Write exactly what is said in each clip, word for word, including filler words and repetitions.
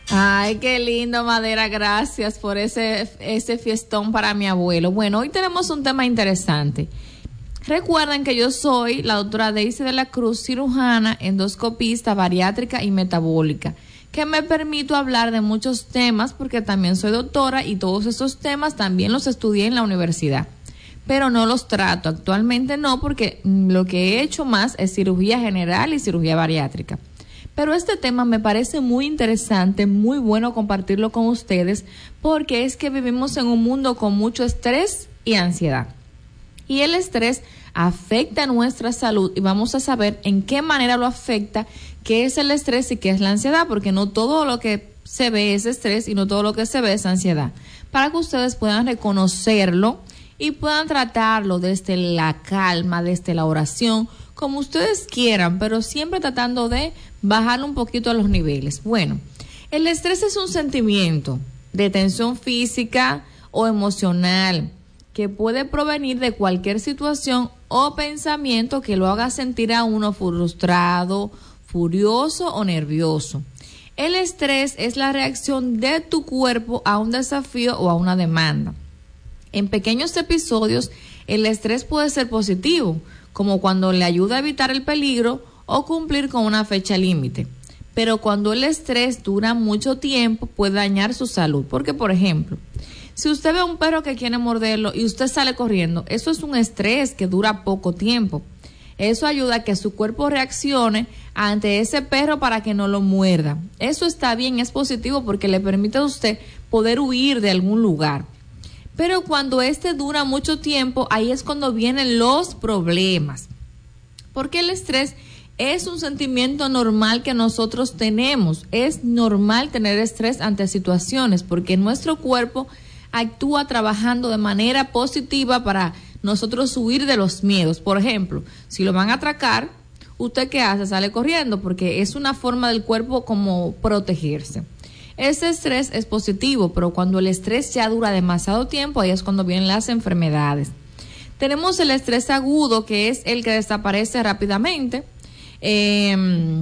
Ay, qué lindo, Madera, gracias por ese, ese fiestón para mi abuelo. Bueno, hoy tenemos un tema interesante. Recuerden que yo soy la doctora Daisy de la Cruz, cirujana, endoscopista, bariátrica y metabólica, que me permito hablar de muchos temas porque también soy doctora y todos esos temas también los estudié en la universidad, pero no los trato, actualmente no, porque lo que he hecho más es cirugía general y cirugía bariátrica. Pero este tema me parece muy interesante, muy bueno compartirlo con ustedes, porque es que vivimos en un mundo con mucho estrés y ansiedad. Y el estrés afecta nuestra salud y vamos a saber en qué manera lo afecta, qué es el estrés y qué es la ansiedad, porque no todo lo que se ve es estrés y no todo lo que se ve es ansiedad. Para que ustedes puedan reconocerlo y puedan tratarlo desde la calma, desde la oración, como ustedes quieran, pero siempre tratando de bajar un poquito a los niveles. Bueno, el estrés es un sentimiento de tensión física o emocional que puede provenir de cualquier situación o pensamiento que lo haga sentir a uno frustrado, furioso o nervioso. El estrés es la reacción de tu cuerpo a un desafío o a una demanda. En pequeños episodios, el estrés puede ser positivo, como cuando le ayuda a evitar el peligro o cumplir con una fecha límite. Pero cuando el estrés dura mucho tiempo, puede dañar su salud. Porque, por ejemplo, si usted ve a un perro que quiere morderlo y usted sale corriendo, eso es un estrés que dura poco tiempo. Eso ayuda a que su cuerpo reaccione ante ese perro para que no lo muerda. Eso está bien, es positivo porque le permite a usted poder huir de algún lugar. Pero cuando este dura mucho tiempo, ahí es cuando vienen los problemas. Porque el estrés es un sentimiento normal que nosotros tenemos. Es normal tener estrés ante situaciones porque nuestro cuerpo actúa trabajando de manera positiva para nosotros huir de los miedos. Por ejemplo, si lo van a atracar, ¿usted qué hace? Sale corriendo porque es una forma del cuerpo como protegerse. Ese estrés es positivo, pero cuando el estrés ya dura demasiado tiempo, ahí es cuando vienen las enfermedades. Tenemos el estrés agudo, que es el que desaparece rápidamente. Eh,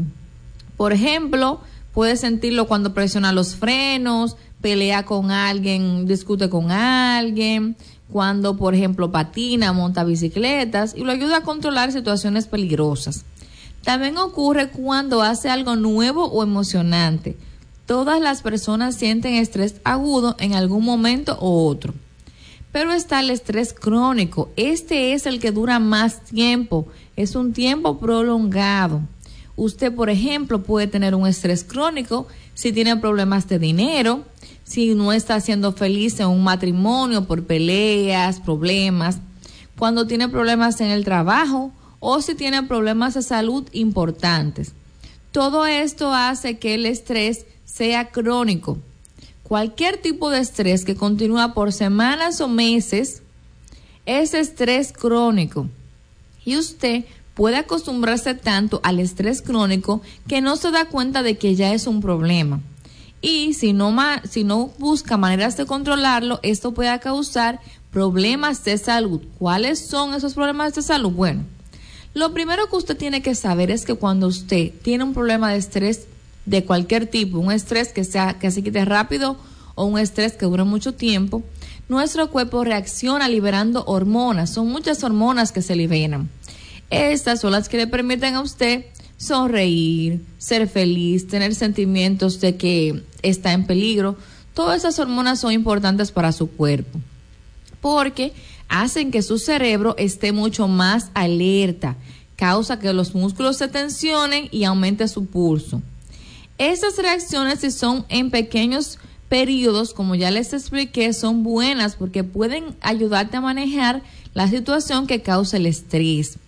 por ejemplo, puede sentirlo cuando presiona los frenos, pelea con alguien, discute con alguien, cuando, por ejemplo, patina, monta bicicletas y lo ayuda a controlar situaciones peligrosas. También ocurre cuando hace algo nuevo o emocionante. Todas las personas sienten estrés agudo en algún momento u otro. Pero está el estrés crónico. Este es el que dura más tiempo. Es un tiempo prolongado. Usted, por ejemplo, puede tener un estrés crónico si tiene problemas de dinero, si no está siendo feliz en un matrimonio por peleas, problemas, cuando tiene problemas en el trabajo o si tiene problemas de salud importantes. Todo esto hace que el estrés sea crónico. Cualquier tipo de estrés que continúa por semanas o meses es estrés crónico. Y usted puede acostumbrarse tanto al estrés crónico que no se da cuenta de que ya es un problema. Y si no, ma- si no busca maneras de controlarlo, esto puede causar problemas de salud. ¿Cuáles son esos problemas de salud? Bueno, lo primero que usted tiene que saber es que cuando usted tiene un problema de estrés de cualquier tipo, un estrés que sea que se quite rápido o un estrés que dure mucho tiempo, nuestro cuerpo reacciona liberando hormonas. Son muchas hormonas que se liberan. Estas son las que le permiten a usted sonreír, ser feliz, tener sentimientos de que está en peligro. Todas esas hormonas son importantes para su cuerpo porque hacen que su cerebro esté mucho más alerta, causa que los músculos se tensionen y aumente su pulso. Estas reacciones, si son en pequeños periodos, como ya les expliqué, son buenas porque pueden ayudarte a manejar la situación que causa el estrés.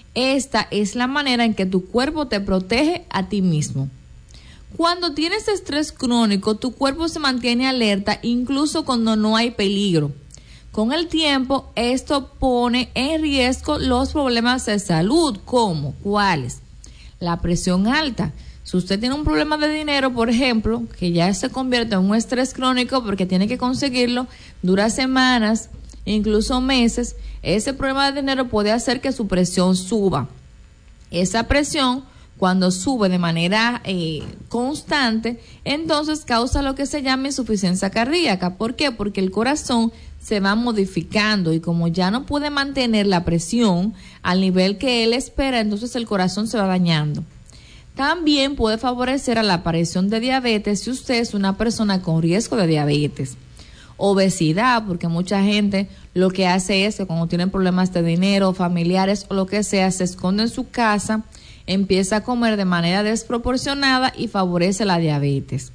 Esta es la manera en que tu cuerpo te protege a ti mismo. Cuando tienes estrés crónico, tu cuerpo se mantiene alerta incluso cuando no hay peligro. Con el tiempo, esto pone en riesgo los problemas de salud, como ¿cuáles? La presión alta. Si usted tiene un problema de dinero, por ejemplo, que ya se convierte en un estrés crónico porque tiene que conseguirlo, dura semanas, incluso meses, ese problema de dinero puede hacer que su presión suba. Esa presión cuando sube de manera eh, constante, entonces causa lo que se llama insuficiencia cardíaca. ¿Por qué? Porque el corazón se va modificando y como ya no puede mantener la presión al nivel que él espera, entonces el corazón se va dañando. También puede favorecer a la aparición de diabetes si usted es una persona con riesgo de diabetes. Obesidad, porque mucha gente lo que hace es que cuando tienen problemas de dinero, familiares o lo que sea, se esconde en su casa, empieza a comer de manera desproporcionada y favorece la diabetes.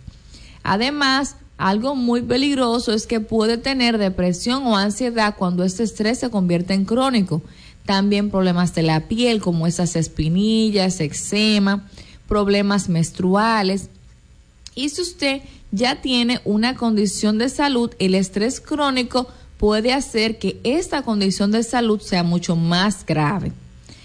Además, algo muy peligroso es que puede tener depresión o ansiedad cuando este estrés se convierte en crónico. También problemas de la piel como esas espinillas, eczema, problemas menstruales. Y si usted ya tiene una condición de salud, el estrés crónico puede hacer que esta condición de salud sea mucho más grave.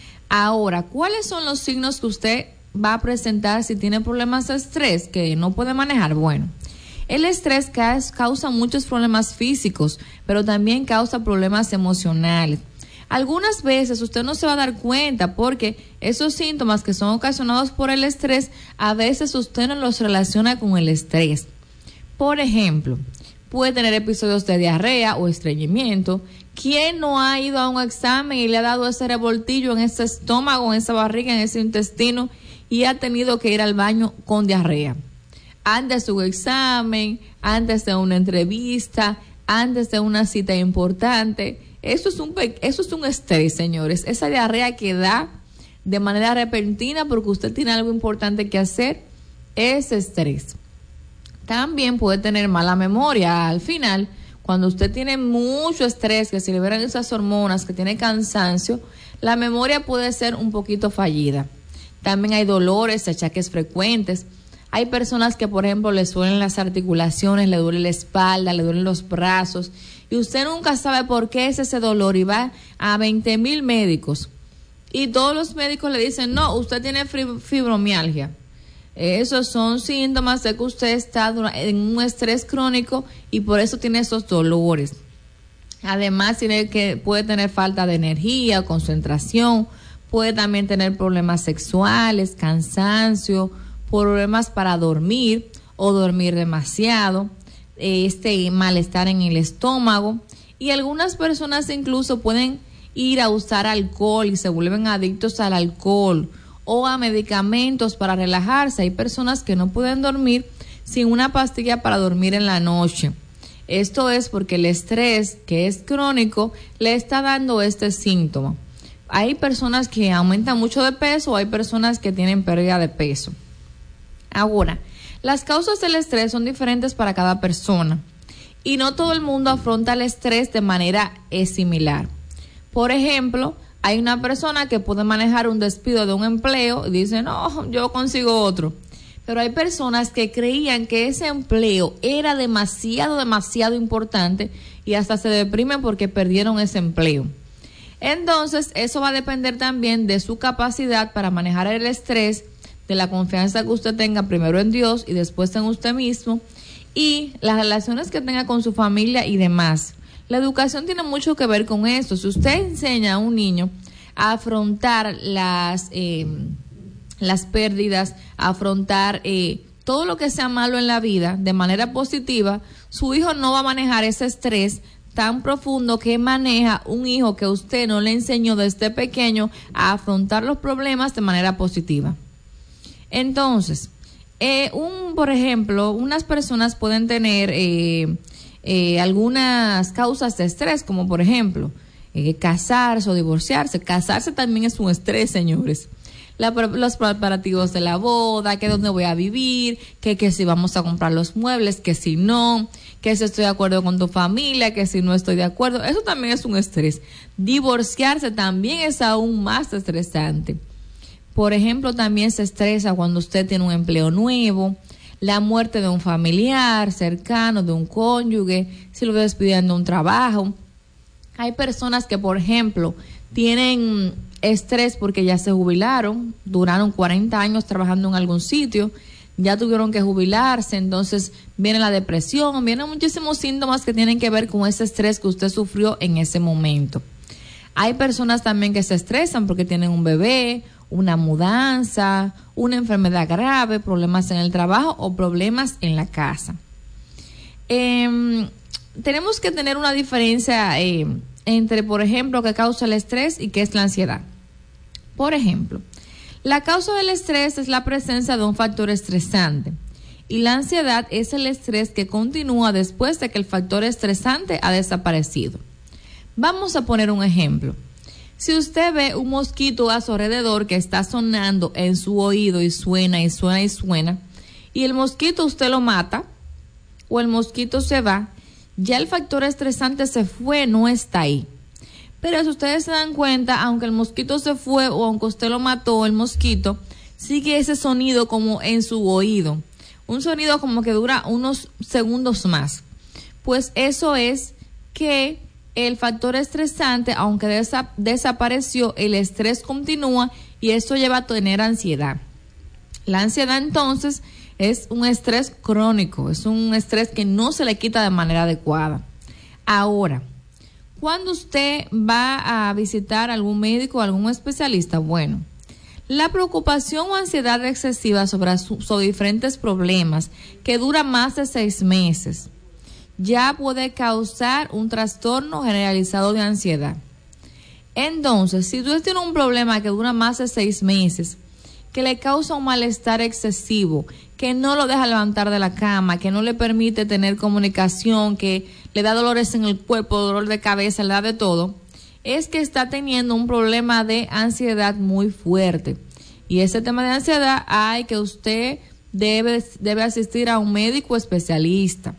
Ahora, ¿cuáles son los signos que usted va a presentar si tiene problemas de estrés que no puede manejar? Bueno, el estrés causa muchos problemas físicos, pero también causa problemas emocionales. Algunas veces usted no se va a dar cuenta porque esos síntomas que son ocasionados por el estrés, a veces usted no los relaciona con el estrés. Por ejemplo, puede tener episodios de diarrea o estreñimiento. ¿Quién no ha ido a un examen y le ha dado ese revoltillo en ese estómago, en esa barriga, en ese intestino y ha tenido que ir al baño con diarrea? Antes de un examen, antes de una entrevista, antes de una cita importante. Eso es un, eso es un estrés, señores. Esa diarrea que da de manera repentina porque usted tiene algo importante que hacer, es estrés. También puede tener mala memoria. Al final, cuando usted tiene mucho estrés, que se liberan esas hormonas, que tiene cansancio, la memoria puede ser un poquito fallida. También hay dolores, achaques frecuentes. Hay personas que, por ejemplo, les duelen las articulaciones, le duele la espalda, le duelen los brazos, y usted nunca sabe por qué es ese dolor y va a veinte mil médicos. Y todos los médicos le dicen, no, usted tiene fibromialgia. Esos son síntomas de que usted está en un estrés crónico y por eso tiene esos dolores. Además, tiene que, puede tener falta de energía, concentración, puede también tener problemas sexuales, cansancio, problemas para dormir o dormir demasiado, este malestar en el estómago, y algunas personas incluso pueden ir a usar alcohol y se vuelven adictos al alcohol o a medicamentos para relajarse. Hay personas que no pueden dormir sin una pastilla para dormir en la noche. Esto es porque el estrés, que es crónico, le está dando este síntoma. Hay personas que aumentan mucho de peso o hay personas que tienen pérdida de peso. Ahora, las causas del estrés son diferentes para cada persona y no todo el mundo afronta el estrés de manera similar. Por ejemplo, hay una persona que puede manejar un despido de un empleo y dice, no, yo consigo otro. Pero hay personas que creían que ese empleo era demasiado, demasiado importante y hasta se deprimen porque perdieron ese empleo. Entonces, eso va a depender también de su capacidad para manejar el estrés, de la confianza que usted tenga primero en Dios y después en usted mismo, y las relaciones que tenga con su familia y demás. La educación tiene mucho que ver con esto. Si usted enseña a un niño a afrontar las, eh, las pérdidas, a afrontar eh, todo lo que sea malo en la vida de manera positiva, su hijo no va a manejar ese estrés tan profundo que maneja un hijo que usted no le enseñó desde pequeño a afrontar los problemas de manera positiva. Entonces, eh, un, por ejemplo, unas personas pueden tener eh, eh, algunas causas de estrés, como por ejemplo, eh, casarse o divorciarse. Casarse también es un estrés, señores. La, los preparativos de la boda, que dónde voy a vivir, que, que si vamos a comprar los muebles, que si no, que si estoy de acuerdo con tu familia, que si no estoy de acuerdo. Eso también es un estrés. Divorciarse también es aún más estresante. Por ejemplo, también se estresa cuando usted tiene un empleo nuevo, la muerte de un familiar cercano, de un cónyuge, si lo despiden de un trabajo. Hay personas que, por ejemplo, tienen estrés porque ya se jubilaron, duraron cuarenta años trabajando en algún sitio, ya tuvieron que jubilarse, entonces viene la depresión, vienen muchísimos síntomas que tienen que ver con ese estrés que usted sufrió en ese momento. Hay personas también que se estresan porque tienen un bebé una mudanza, una enfermedad grave, problemas en el trabajo o problemas en la casa. Eh, tenemos que tener una diferencia eh, entre, por ejemplo, qué causa el estrés y qué es la ansiedad. Por ejemplo, la causa del estrés es la presencia de un factor estresante y la ansiedad es el estrés que continúa después de que el factor estresante ha desaparecido. Vamos a poner un ejemplo. Si usted ve un mosquito a su alrededor que está sonando en su oído y suena y suena y suena, y el mosquito usted lo mata o el mosquito se va, ya el factor estresante se fue, no está ahí. Pero si ustedes se dan cuenta, aunque el mosquito se fue o aunque usted lo mató, el mosquito, sigue ese sonido como en su oído. Un sonido como que dura unos segundos más. Pues eso es que el factor estresante, aunque desa- desapareció, el estrés continúa y eso lleva a tener ansiedad. La ansiedad entonces es un estrés crónico, es un estrés que no se le quita de manera adecuada. Ahora, cuando usted va a visitar a algún médico o algún especialista, bueno, la preocupación o ansiedad excesiva sobre, su, sobre diferentes problemas que dura más de seis meses ya puede causar un trastorno generalizado de ansiedad. Entonces, si usted tiene un problema que dura más de seis meses, que le causa un malestar excesivo, que no lo deja levantar de la cama, que no le permite tener comunicación, que le da dolores en el cuerpo, dolor de cabeza, le da de todo, es que está teniendo un problema de ansiedad muy fuerte. Y ese tema de ansiedad hay que usted debe, debe asistir a un médico especialista.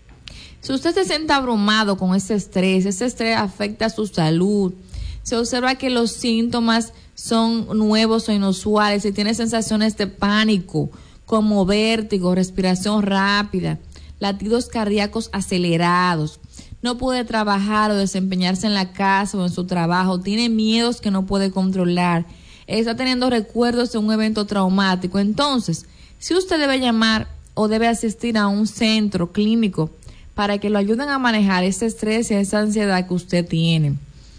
Si usted se siente abrumado con ese estrés, ese estrés afecta su salud, se observa que los síntomas son nuevos o inusuales, si tiene sensaciones de pánico, como vértigo, respiración rápida, latidos cardíacos acelerados, no puede trabajar o desempeñarse en la casa o en su trabajo, tiene miedos que no puede controlar, está teniendo recuerdos de un evento traumático, entonces, si usted debe llamar o debe asistir a un centro clínico para que lo ayuden a manejar ese estrés y esa ansiedad que usted tiene.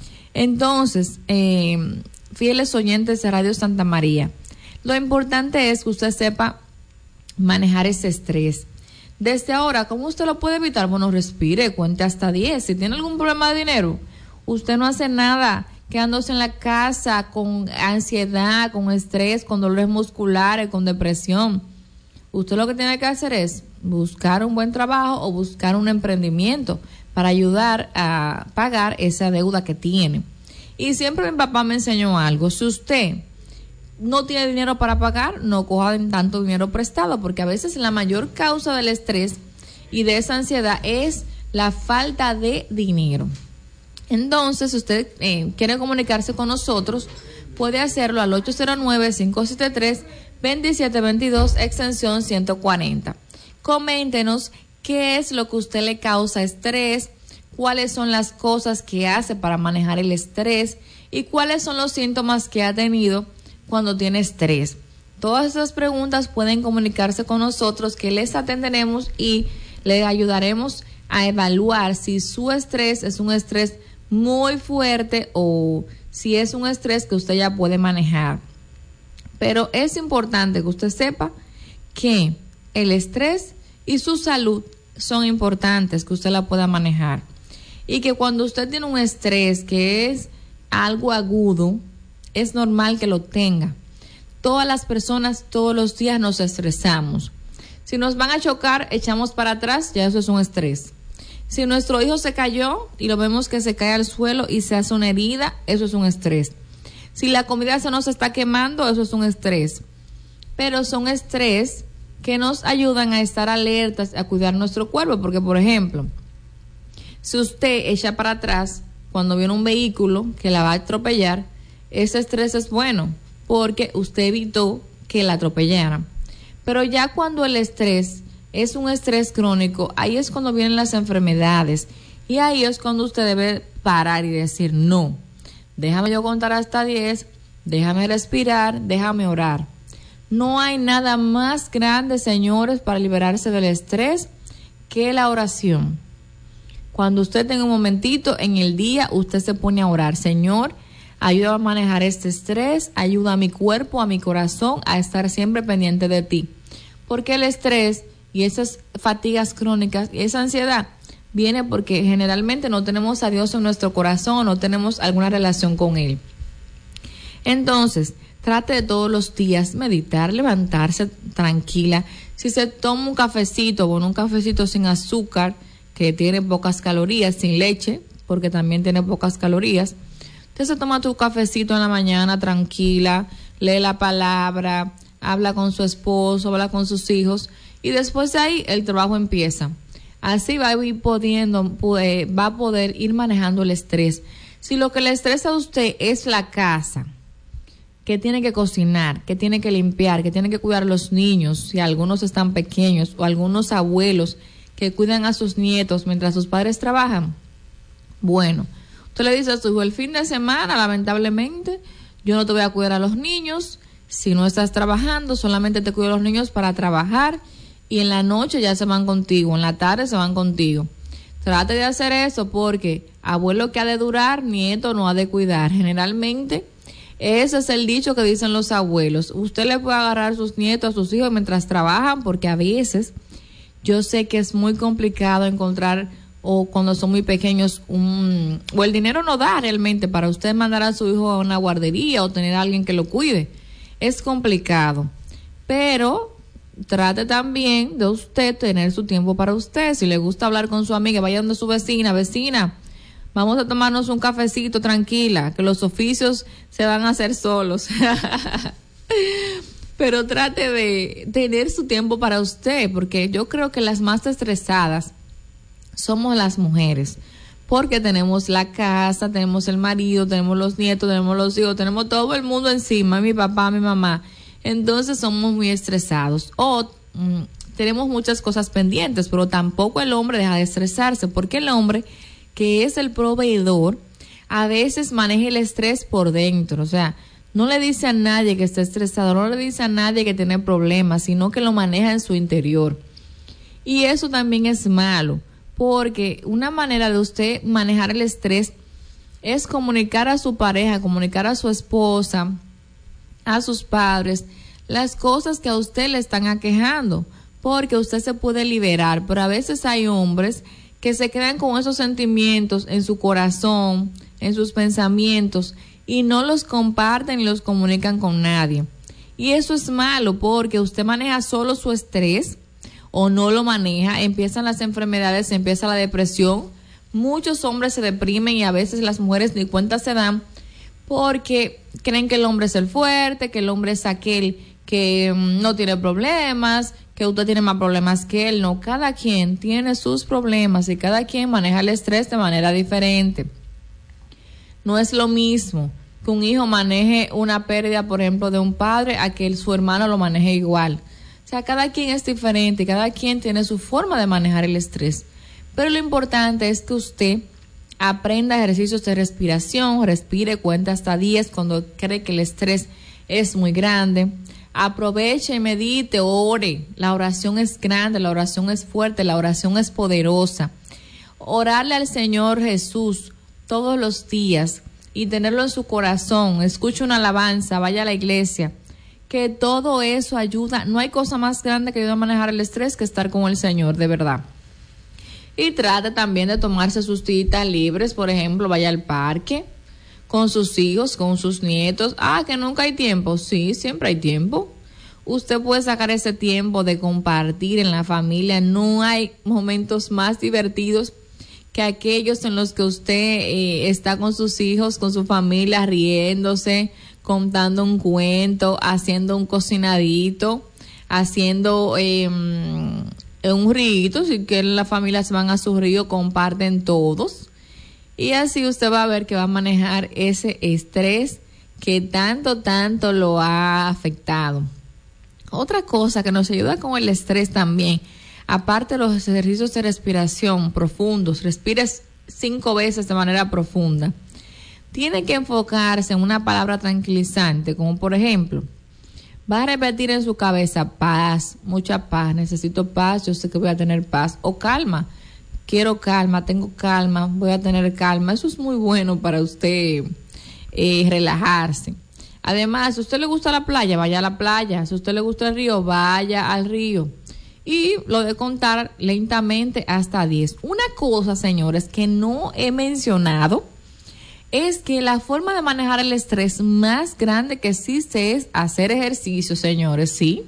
Entonces, eh, fieles oyentes de Radio Santa María, lo importante es que usted sepa manejar ese estrés. Desde ahora, ¿cómo usted lo puede evitar? Bueno, respire, cuente hasta diez. Si tiene algún problema de dinero, usted no hace nada quedándose en la casa con ansiedad, con estrés, con dolores musculares, con depresión. Usted lo que tiene que hacer es buscar un buen trabajo o buscar un emprendimiento para ayudar a pagar esa deuda que tiene. Y siempre mi papá me enseñó algo: si usted no tiene dinero para pagar, no coja tanto dinero prestado, porque a veces la mayor causa del estrés y de esa ansiedad es la falta de dinero. Entonces, si usted eh, quiere comunicarse con nosotros, puede hacerlo al ocho cero nueve, cinco siete tres, dos siete dos dos, extensión ciento cuarenta. Coméntenos qué es lo que a usted le causa estrés, cuáles son las cosas que hace para manejar el estrés y cuáles son los síntomas que ha tenido cuando tiene estrés. Todas esas preguntas pueden comunicarse con nosotros, que les atenderemos y le ayudaremos a evaluar si su estrés es un estrés muy fuerte o si es un estrés que usted ya puede manejar. Pero es importante que usted sepa que el estrés y su salud son importantes, que usted la pueda manejar. Y que cuando usted tiene un estrés que es algo agudo, es normal que lo tenga. Todas las personas todos los días nos estresamos. Si nos van a chocar, echamos para atrás, ya eso es un estrés. Si nuestro hijo se cayó y lo vemos que se cae al suelo y se hace una herida, eso es un estrés. Si la comida se nos está quemando, eso es un estrés. Pero son estrés que nos ayudan a estar alertas, a cuidar nuestro cuerpo. Porque, por ejemplo, si usted echa para atrás cuando viene un vehículo que la va a atropellar, ese estrés es bueno porque usted evitó que la atropellaran. Pero ya cuando el estrés es un estrés crónico, ahí es cuando vienen las enfermedades y ahí es cuando usted debe parar y decir: no, déjame yo contar hasta diez, déjame respirar, déjame orar. No hay nada más grande, señores, para liberarse del estrés que la oración. Cuando usted tenga un momentito en el día, usted se pone a orar: Señor, ayuda a manejar este estrés, ayuda a mi cuerpo, a mi corazón a estar siempre pendiente de ti. Porque el estrés y esas fatigas crónicas y esa ansiedad viene porque generalmente no tenemos a Dios en nuestro corazón, no tenemos alguna relación con Él. Entonces, trate de todos los días meditar, levantarse tranquila. Si se toma un cafecito, bueno, un cafecito sin azúcar, que tiene pocas calorías, sin leche, porque también tiene pocas calorías. Usted se toma tu cafecito en la mañana tranquila, lee la palabra, habla con su esposo, habla con sus hijos, y después de ahí el trabajo empieza. Así va a ir pudiendo, va a poder ir manejando el estrés. Si lo que le estresa a usted es la casa, que tiene que cocinar, que tiene que limpiar, que tiene que cuidar a los niños, si algunos están pequeños, o algunos abuelos que cuidan a sus nietos mientras sus padres trabajan, bueno, usted le dice a su hijo, el fin de semana, lamentablemente, yo no te voy a cuidar a los niños, si no estás trabajando, solamente te cuido a los niños para trabajar, y en la noche ya se van contigo, en la tarde se van contigo. Trate de hacer eso porque abuelo que ha de durar, nieto no ha de cuidar. Generalmente, ese es el dicho que dicen los abuelos. Usted le puede agarrar a sus nietos, a sus hijos mientras trabajan, porque a veces yo sé que es muy complicado encontrar, o cuando son muy pequeños, un, o el dinero no da realmente para usted mandar a su hijo a una guardería o tener a alguien que lo cuide. Es complicado, pero trate también de usted tener su tiempo para usted. Si le gusta hablar con su amiga, vaya donde su vecina, vecina, vamos a tomarnos un cafecito tranquila, que los oficios se van a hacer solos. Pero trate de tener su tiempo para usted, porque yo creo que las más estresadas somos las mujeres, porque tenemos la casa, tenemos el marido, tenemos los nietos, tenemos los hijos, tenemos todo el mundo encima, mi papá, mi mamá. Entonces somos muy estresados o mm, tenemos muchas cosas pendientes, pero tampoco el hombre deja de estresarse, porque el hombre, que es el proveedor, a veces maneja el estrés por dentro. O sea, no le dice a nadie que está estresado, no le dice a nadie que tiene problemas, sino que lo maneja en su interior. Y eso también es malo, porque una manera de usted manejar el estrés es comunicar a su pareja, comunicar a su esposa, a sus padres, las cosas que a usted le están aquejando, porque usted se puede liberar. Pero a veces hay hombres que se quedan con esos sentimientos en su corazón, en sus pensamientos, y no los comparten ni los comunican con nadie. Y eso es malo, porque usted maneja solo su estrés o no lo maneja, empiezan las enfermedades, empieza la depresión. Muchos hombres se deprimen y a veces las mujeres ni cuenta se dan, porque creen que el hombre es el fuerte, que el hombre es aquel que um, no tiene problemas, que usted tiene más problemas que él. No, cada quien tiene sus problemas y cada quien maneja el estrés de manera diferente. No es lo mismo que un hijo maneje una pérdida, por ejemplo, de un padre, a que su hermano lo maneje igual. O sea, cada quien es diferente, cada quien tiene su forma de manejar el estrés. Pero lo importante es que usted aprenda ejercicios de respiración, respire, cuenta hasta diez cuando cree que el estrés es muy grande. Aproveche y medite, ore. La oración es grande, la oración es fuerte, la oración es poderosa. Orarle al Señor Jesús todos los días y tenerlo en su corazón. Escuche una alabanza, vaya a la iglesia. Que todo eso ayuda. No hay cosa más grande que ayude a manejar el estrés que estar con el Señor, de verdad. Y trate también de tomarse sus citas libres, por ejemplo, vaya al parque con sus hijos, con sus nietos. Ah, que nunca hay tiempo. Sí, siempre hay tiempo. Usted puede sacar ese tiempo de compartir en la familia. No hay momentos más divertidos que aquellos en los que usted eh, está con sus hijos, con su familia, riéndose, contando un cuento, haciendo un cocinadito, haciendo eh, un rito. Si quieren, la familia se van a su río, comparten todos. Y así usted va a ver que va a manejar ese estrés que tanto, tanto lo ha afectado. Otra cosa que nos ayuda con el estrés también, aparte de los ejercicios de respiración profundos, respires cinco veces de manera profunda. Tiene que enfocarse en una palabra tranquilizante, como por ejemplo, va a repetir en su cabeza paz, mucha paz, necesito paz, yo sé que voy a tener paz, o calma, quiero calma, tengo calma, voy a tener calma. Eso es muy bueno para usted eh, relajarse. Además, si a usted le gusta la playa, vaya a la playa. Si a usted le gusta el río, vaya al río. Y lo de contar lentamente hasta diez. Una cosa, señores, que no he mencionado es que la forma de manejar el estrés más grande que existe es hacer ejercicio, señores, ¿sí?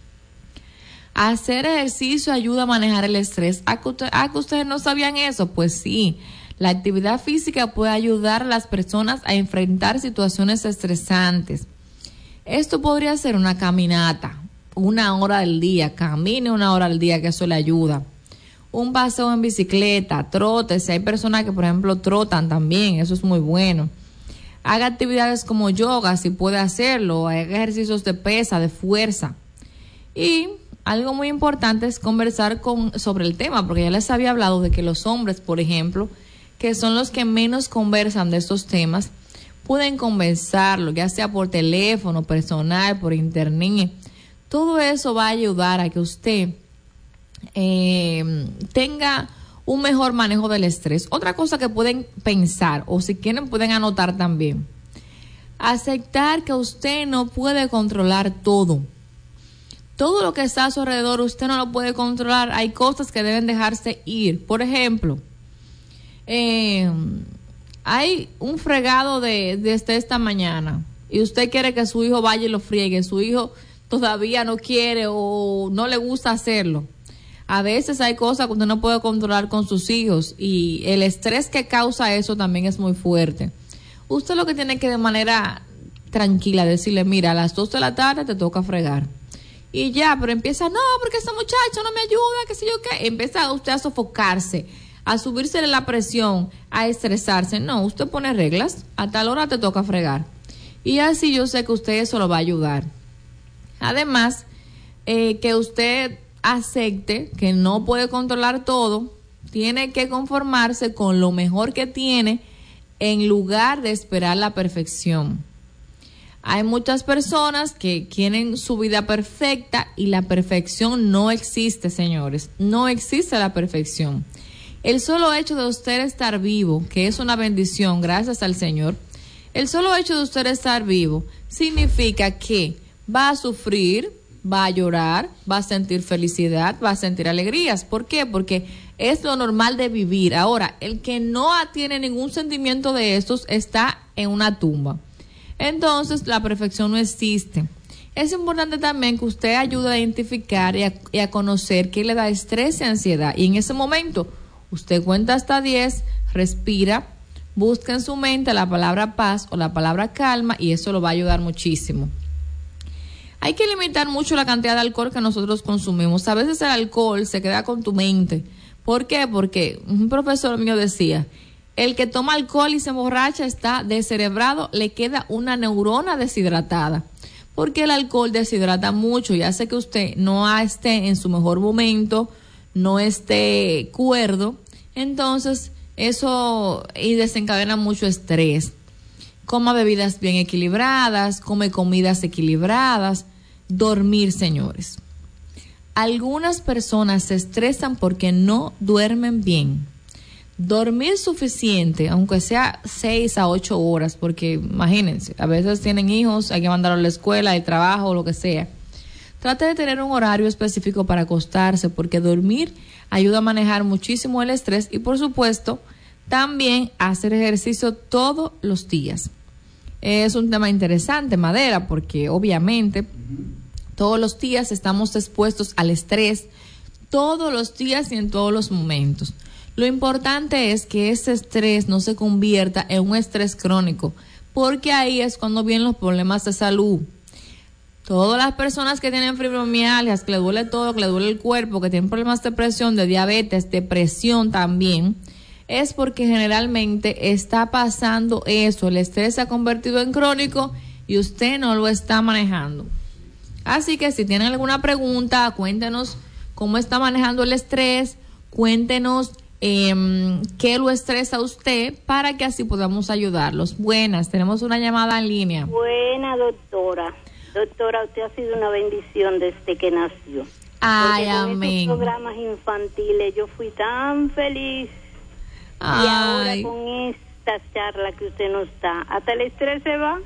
Hacer ejercicio ayuda a manejar el estrés. ¿A que, usted, ¿A que ustedes no sabían eso? Pues sí, la actividad física puede ayudar a las personas a enfrentar situaciones estresantes. Esto podría ser una caminata, una hora al día, camine una hora al día, que eso le ayuda. Un paseo en bicicleta, trote, si hay personas que por ejemplo trotan también, eso es muy bueno. Haga actividades como yoga si puede hacerlo, haga ejercicios de pesa, de fuerza. Y algo muy importante es conversar con, sobre el tema, porque ya les había hablado de que los hombres, por ejemplo, que son los que menos conversan de estos temas, pueden conversarlo, ya sea por teléfono, personal, por internet. Todo eso va a ayudar a que usted eh, tenga un mejor manejo del estrés. Otra cosa que pueden pensar, o si quieren pueden anotar también, aceptar que usted no puede controlar todo. Todo lo que está a su alrededor usted no lo puede controlar. Hay cosas que deben dejarse ir. Por ejemplo, eh, hay un fregado de, desde esta mañana y usted quiere que su hijo vaya y lo friegue. Su hijo todavía no quiere o no le gusta hacerlo. A veces hay cosas que usted no puede controlar con sus hijos y el estrés que causa eso también es muy fuerte. Usted lo que tiene que de manera tranquila decirle, mira, a las dos de la tarde te toca fregar. Y ya, pero empieza, no, porque ese muchacho no me ayuda, qué sé yo qué. Empieza usted a sofocarse, a subirse la presión, a estresarse. No, usted pone reglas, a tal hora te toca fregar. Y así yo sé que usted eso lo va a ayudar. Además, eh, que usted acepte que no puede controlar todo, tiene que conformarse con lo mejor que tiene en lugar de esperar la perfección. Hay muchas personas que quieren su vida perfecta y la perfección no existe, señores. No existe la perfección. El solo hecho de usted estar vivo, que es una bendición, gracias al Señor, el solo hecho de usted estar vivo significa que va a sufrir, va a llorar, va a sentir felicidad, va a sentir alegrías. ¿Por qué? Porque es lo normal de vivir. Ahora, el que no tiene ningún sentimiento de estos está en una tumba. Entonces, la perfección no existe. Es importante también que usted ayude a identificar y a, y a conocer qué le da estrés y ansiedad. Y en ese momento, usted cuenta hasta diez, respira, busca en su mente la palabra paz o la palabra calma y eso lo va a ayudar muchísimo. Hay que limitar mucho la cantidad de alcohol que nosotros consumimos. A veces el alcohol se queda con tu mente. ¿Por qué? Porque un profesor mío decía, el que toma alcohol y se emborracha está descerebrado, le queda una neurona deshidratada. Porque el alcohol deshidrata mucho y hace que usted no esté en su mejor momento, no esté cuerdo. Entonces, eso y desencadena mucho estrés. Coma bebidas bien equilibradas, come comidas equilibradas, dormir, señores. Algunas personas se estresan porque no duermen bien. Dormir suficiente, aunque sea seis a ocho horas, porque imagínense, a veces tienen hijos, hay que mandarlos a la escuela, hay trabajo, lo que sea. Trate de tener un horario específico para acostarse, porque dormir ayuda a manejar muchísimo el estrés y, por supuesto, también hacer ejercicio todos los días. Es un tema interesante, Madera, porque obviamente todos los días estamos expuestos al estrés, todos los días y en todos los momentos. Lo importante es que ese estrés no se convierta en un estrés crónico, porque ahí es cuando vienen los problemas de salud. Todas las personas que tienen fibromialgias, que le duele todo, que le duele el cuerpo, que tienen problemas de presión, de diabetes, depresión también, es porque generalmente está pasando eso. El estrés se ha convertido en crónico y usted no lo está manejando. Así que si tienen alguna pregunta, cuéntenos cómo está manejando el estrés, cuéntenos eh, qué lo estresa a usted para que así podamos ayudarlos. Buenas, tenemos una llamada en línea. Buena, doctora. Doctora, usted ha sido una bendición desde que nació. Ay, porque con amén. esos programas infantiles yo fui tan feliz. Ay. Y ahora con estas charlas que usted nos da. Hasta el estrés se va.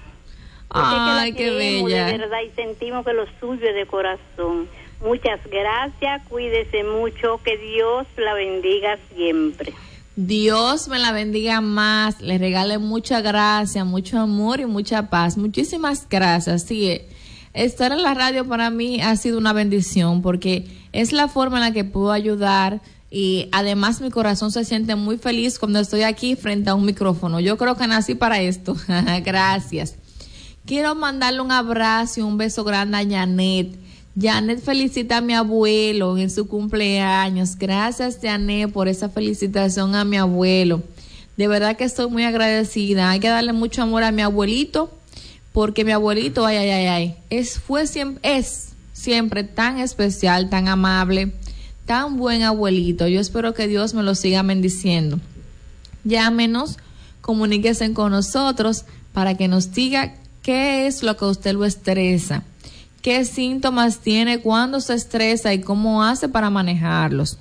Ay, que qué bella. De verdad, y sentimos que lo suyo es de corazón. Muchas gracias, cuídese mucho, que Dios la bendiga siempre. Dios me la bendiga más, le regale mucha gracia, mucho amor y mucha paz. Muchísimas gracias. Sí, estar en la radio para mí ha sido una bendición porque es la forma en la que puedo ayudar y además mi corazón se siente muy feliz cuando estoy aquí frente a un micrófono. Yo creo que nací para esto. Gracias. Quiero mandarle un abrazo y un beso grande a Janet. Janet felicita a mi abuelo en su cumpleaños. Gracias, Janet, por esa felicitación a mi abuelo. De verdad que estoy muy agradecida. Hay que darle mucho amor a mi abuelito, porque mi abuelito, ay, ay, ay, ay, es, fue siempre, es siempre tan especial, tan amable, tan buen abuelito. Yo espero que Dios me lo siga bendiciendo. Llámenos, comuníquese con nosotros para que nos diga qué es lo que a usted lo estresa. ¿Qué síntomas tiene cuando se estresa y cómo hace para manejarlos?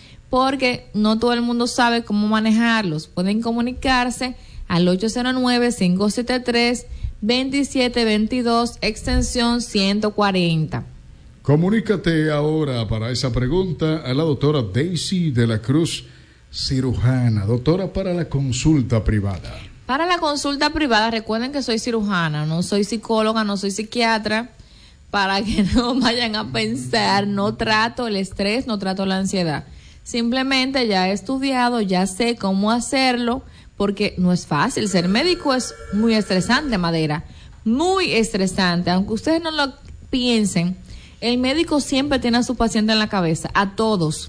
Porque no todo el mundo sabe cómo manejarlos. Pueden comunicarse al ocho cero nueve, cinco siete tres, dos siete dos dos, extensión ciento cuarenta. Comunícate ahora para esa pregunta a la doctora Daisy de la Cruz, cirujana. Doctora, para la consulta privada. Para la consulta privada, recuerden que soy cirujana, no soy psicóloga, no soy psiquiatra. Para que no vayan a pensar, no trato el estrés, no trato la ansiedad. Simplemente ya he estudiado, ya sé cómo hacerlo, porque no es fácil. Ser médico es muy estresante, Madera, muy estresante. Aunque ustedes no lo piensen, el médico siempre tiene a su paciente en la cabeza, a todos.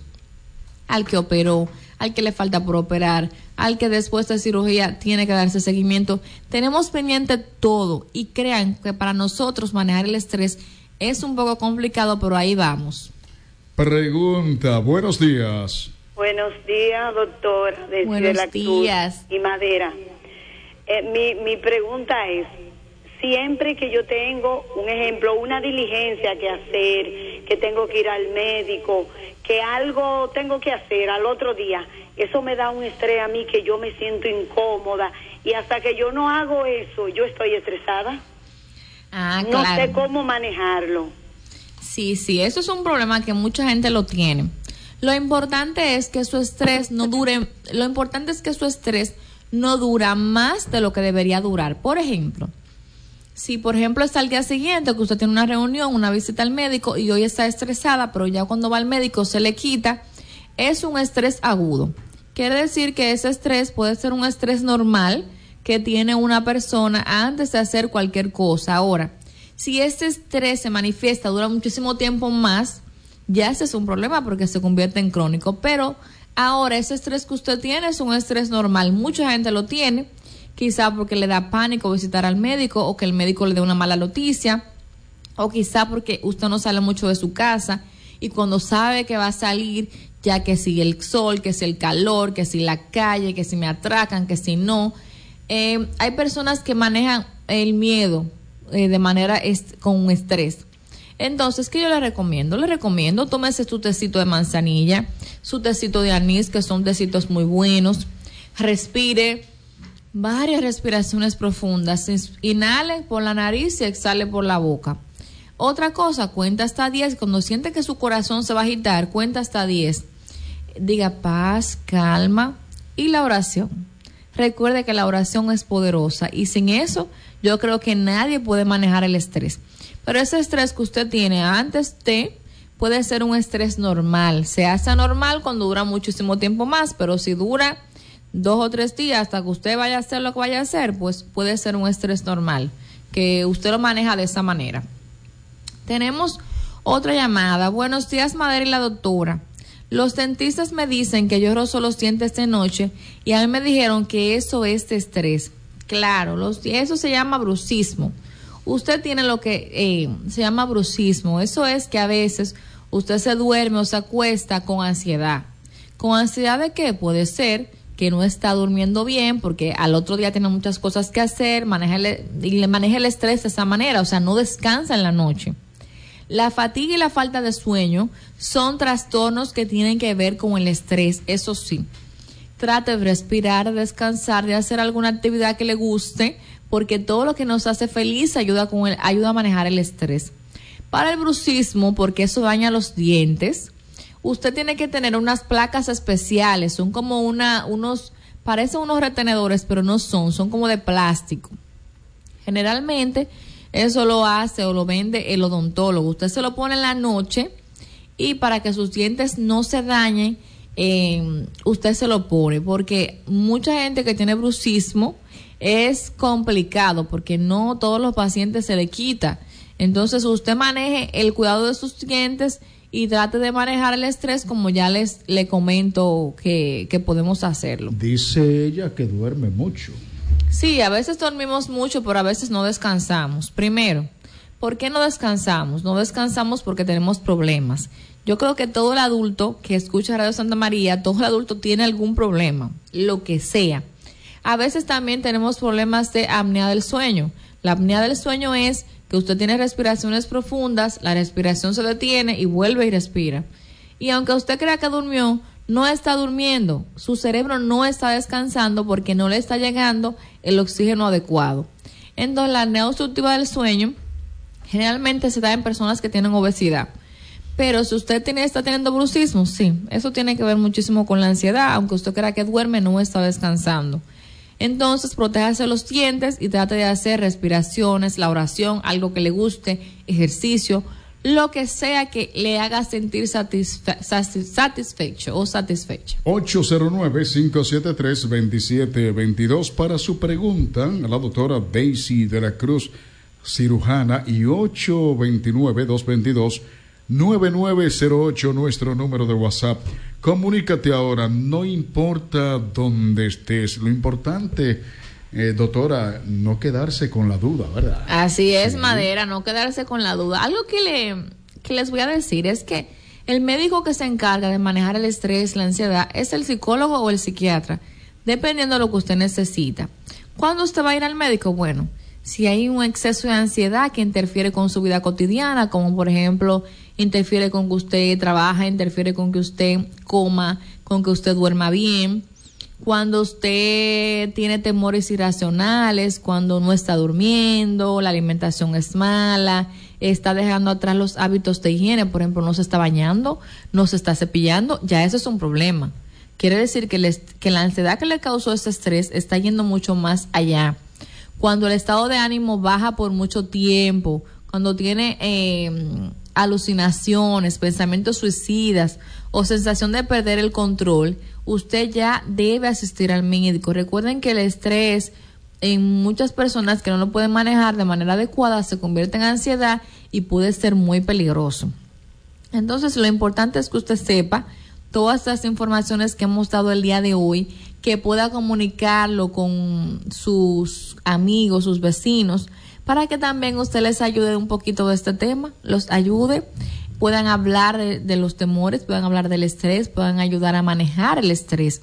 Al que operó, al que le falta por operar, al que después de cirugía tiene que darse seguimiento. Tenemos pendiente todo y crean que para nosotros manejar el estrés es un poco complicado, pero ahí vamos. Pregunta, buenos días. Buenos días, doctora. Desde buenos la días. Cruz y Madera. Eh, mi, mi pregunta es, siempre que yo tengo, un ejemplo, una diligencia que hacer, que tengo que ir al médico, que algo tengo que hacer al otro día, eso me da un estrés a mí que yo me siento incómoda y hasta que yo no hago eso, yo estoy estresada. Ah, no claro. sé cómo manejarlo. Sí, sí, eso es un problema que mucha gente lo tiene. Lo importante es que su estrés no dure, lo importante es que su estrés no dura más de lo que debería durar. Por ejemplo, si por ejemplo está el día siguiente que usted tiene una reunión, una visita al médico y hoy está estresada, pero ya cuando va al médico se le quita, es un estrés agudo. Quiere decir que ese estrés puede ser un estrés normal que tiene una persona antes de hacer cualquier cosa. Ahora, si este estrés se manifiesta, dura muchísimo tiempo más, ya ese es un problema porque se convierte en crónico. Pero ahora ese estrés que usted tiene es un estrés normal. Mucha gente lo tiene, quizá porque le da pánico visitar al médico o que el médico le dé una mala noticia, o quizá porque usted no sale mucho de su casa y cuando sabe que va a salir, ya que si el sol, que si el calor, que si la calle, que si me atracan, que si no. Eh, hay personas que manejan el miedo eh, de manera est- con un estrés. Entonces, ¿qué yo le recomiendo? Le recomiendo, tómese su tecito de manzanilla, su tecito de anís, que son tecitos muy buenos. Respire varias respiraciones profundas. Inhale por la nariz y exhale por la boca. Otra cosa, cuenta hasta diez. Cuando siente que su corazón se va a agitar, cuenta hasta diez. Diga paz, calma y la oración. Recuerde que la oración es poderosa y sin eso yo creo que nadie puede manejar el estrés. Pero ese estrés que usted tiene antes de puede ser un estrés normal. Se hace normal cuando dura muchísimo tiempo más, pero si dura dos o tres días hasta que usted vaya a hacer lo que vaya a hacer, pues puede ser un estrés normal, que usted lo maneja de esa manera. Tenemos otra llamada. Buenos días, Madera y la doctora. Los dentistas me dicen que yo rozo los dientes de noche y a mí me dijeron que eso es de estrés. Claro, los, eso se llama bruxismo. Usted tiene lo que eh, se llama bruxismo. Eso es que a veces usted se duerme o se acuesta con ansiedad. ¿Con ansiedad de qué? Puede ser que no está durmiendo bien porque al otro día tiene muchas cosas que hacer, maneja el, y le maneja el estrés de esa manera, o sea, no descansa en la noche. La fatiga y la falta de sueño son trastornos que tienen que ver con el estrés, eso sí. trate de respirar, de descansar, de hacer alguna actividad que le guste, porque todo lo que nos hace feliz ayuda, con el, ayuda a manejar el estrés. Para el bruxismo, porque eso daña los dientes, usted tiene que tener unas placas especiales, son como una, unos, parecen unos retenedores, pero no son, son como de plástico. Generalmente, eso lo hace o lo vende el odontólogo. Usted se lo pone en la noche y para que sus dientes no se dañen, eh, usted se lo pone, porque mucha gente que tiene bruxismo es complicado, porque no todos los pacientes se le quita. Entonces, usted maneje el cuidado de sus dientes y trate de manejar el estrés, como ya les le comento que, que podemos hacerlo. Dice ella que duerme mucho. Sí, a veces dormimos mucho, pero a veces no descansamos. Primero, ¿por qué no descansamos? No descansamos porque tenemos problemas. Yo creo que todo el adulto que escucha Radio Santa María, todo el adulto tiene algún problema, lo que sea. A veces también tenemos problemas de apnea del sueño. La apnea del sueño es que usted tiene respiraciones profundas, la respiración se detiene y vuelve y respira. Y aunque usted crea que durmió, no está durmiendo. Su cerebro no está descansando porque no le está llegando el oxígeno adecuado. Entonces, la apnea obstructiva del sueño generalmente se da en personas que tienen obesidad. Pero si usted tiene, está teniendo bruxismo, sí, eso tiene que ver muchísimo con la ansiedad. Aunque usted crea que duerme, no está descansando. Entonces, protéjase los dientes y trate de hacer respiraciones, la oración, algo que le guste, ejercicio, lo que sea que le haga sentir satisfe- satisfecho o satisfecha. ocho cero nueve, cinco siete tres, dos siete dos dos para su pregunta a la doctora Daisy de la Cruz, cirujana, y ocho dos nueve, dos dos dos, nueve nueve cero ocho, nuestro número de WhatsApp. Comunícate ahora, no importa dónde estés, lo importante, eh, doctora, no quedarse con la duda, ¿verdad? Así es, sí. Madera, no quedarse con la duda. Algo que, le, que les voy a decir es que el médico que se encarga de manejar el estrés, la ansiedad, es el psicólogo o el psiquiatra, dependiendo de lo que usted necesita. ¿Cuándo usted va a ir al médico? Bueno, si hay un exceso de ansiedad que interfiere con su vida cotidiana, como por ejemplo interfiere con que usted trabaja, interfiere con que usted coma, con que usted duerma bien, cuando usted tiene temores irracionales, cuando no está durmiendo, la alimentación es mala, está dejando atrás los hábitos de higiene, por ejemplo, no se está bañando, no se está cepillando, ya eso es un problema. Quiere decir que, les, que la ansiedad que le causó ese estrés está yendo mucho más allá. Cuando el estado de ánimo baja por mucho tiempo, cuando tiene eh, alucinaciones, pensamientos suicidas o sensación de perder el control, usted ya debe asistir al médico. Recuerden que el estrés en muchas personas que no lo pueden manejar de manera adecuada se convierte en ansiedad y puede ser muy peligroso. Entonces, lo importante es que usted sepa todas estas informaciones que hemos dado el día de hoy, que pueda comunicarlo con sus amigos, sus vecinos, para que también usted les ayude un poquito de este tema, los ayude, puedan hablar de, de los temores, puedan hablar del estrés, puedan ayudar a manejar el estrés.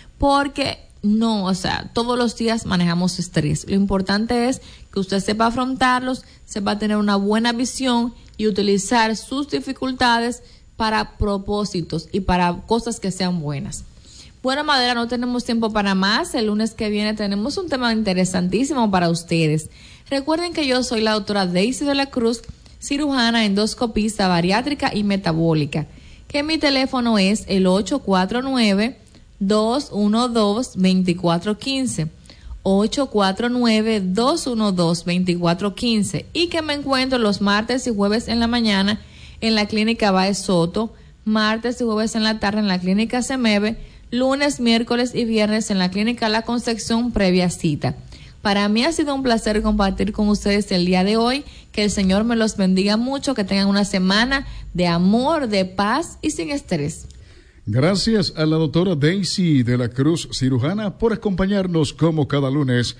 Porque no, o sea, todos los días manejamos estrés. Lo importante es que usted sepa afrontarlos, sepa tener una buena visión y utilizar sus dificultades para propósitos y para cosas que sean buenas. Bueno, Madera, no tenemos tiempo para más. El lunes que viene tenemos un tema interesantísimo para ustedes. Recuerden que yo soy la doctora Daisy de la Cruz, cirujana, endoscopista, bariátrica y metabólica, que mi teléfono es el ocho cuatro nueve, dos uno dos, dos cuatro uno cinco, ocho cuatro nueve, dos uno dos, dos cuatro uno cinco, y que me encuentro los martes y jueves en la mañana en la clínica Baez Soto, martes y jueves en la tarde en la clínica Semeve, lunes, miércoles y viernes en la clínica La Concepción previa cita. Para mí ha sido un placer compartir con ustedes el día de hoy. Que el Señor me los bendiga mucho, que tengan una semana de amor, de paz y sin estrés. Gracias a la doctora Daisy de la Cruz, cirujana, por acompañarnos como cada lunes,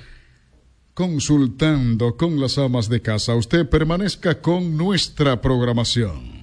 consultando con las amas de casa. Usted permanezca con nuestra programación.